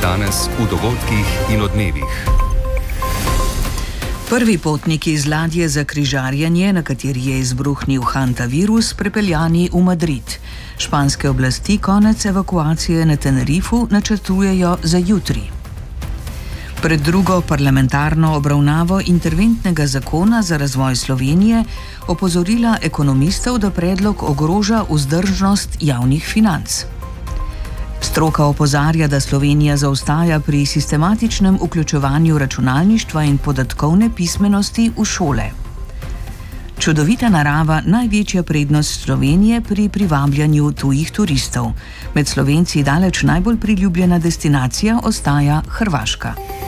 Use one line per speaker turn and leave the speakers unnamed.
Danes v dogodkih in odmevih.
Prvi potniki iz ladje za križarjenje, na kateri je izbruhnil hantavirus, prepeljani v Madrid. Španske oblasti konec evakuacije na Tenerifu načrtujejo za jutri. Pred drugo parlamentarno obravnavo interventnega zakona za razvoj Slovenije opozorila ekonomistov, da predlog ogroža vzdržnost javnih financ. Stroka opozarja, da Slovenija zaostaja pri sistematičnem vključevanju računalništva in podatkovne pismenosti v šole. Čudovita narava največja prednost Slovenije pri privabljanju tujih turistov. Med Slovenci daleč najbolj priljubljena destinacija ostaja Hrvaška.